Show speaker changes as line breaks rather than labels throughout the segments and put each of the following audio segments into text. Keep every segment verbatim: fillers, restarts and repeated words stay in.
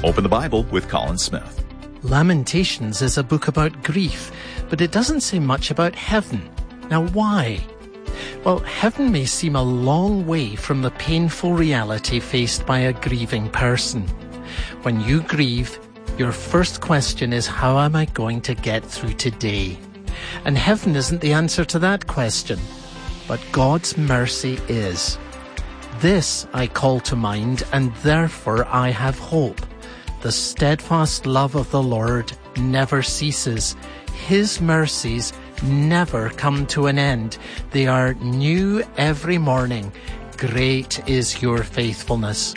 Open the Bible with Colin Smith.
Lamentations is a book about grief, but it doesn't say much about heaven. Now, why? Well, heaven may seem a long way from the painful reality faced by a grieving person. When you grieve, your first question is, how am I going to get through today? And heaven isn't the answer to that question, but God's mercy is. This I call to mind, and therefore I have hope. The steadfast love of the Lord never ceases. His mercies never come to an end. They are new every morning. Great is your faithfulness.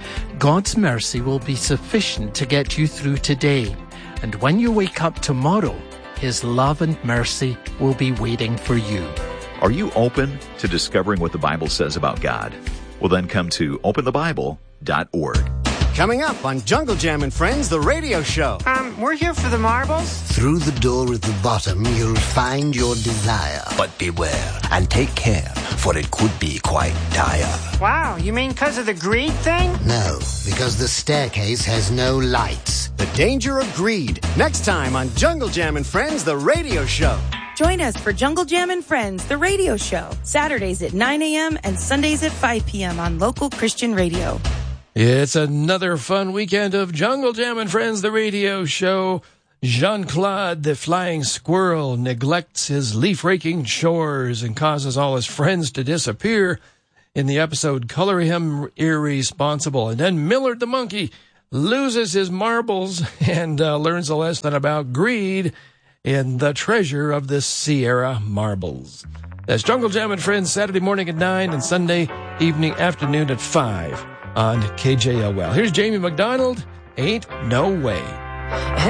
God's mercy will be sufficient to get you through today. And when you wake up tomorrow, His love and mercy will be waiting for you.
Are you open to discovering what the Bible says about God? Well, then come to open the bible dot org.
Coming up on Jungle Jam and Friends, the radio show.
Um, we're here for the marbles.
Through the door at the bottom, you'll find your desire. But beware and take care, for it could be quite dire.
Wow, you mean because of the greed thing?
No, because the staircase has no lights.
The danger of greed. Next time on Jungle Jam and Friends, the radio show.
Join us for Jungle Jam and Friends, the radio show. Saturdays at nine a.m. and Sundays at five p.m. on local Christian radio.
It's another fun weekend of Jungle Jam and Friends, the radio show. Jean-Claude, the flying squirrel, neglects his leaf-raking chores and causes all his friends to disappear in the episode Color Him Irresponsible. And then Millard the monkey loses his marbles and uh, learns a lesson about greed in The Treasure of the Sierra Marbles. That's Jungle Jam and Friends, Saturday morning at nine and Sunday evening afternoon at five on K J L. Here's Jamie McDonald, Ain't No Way.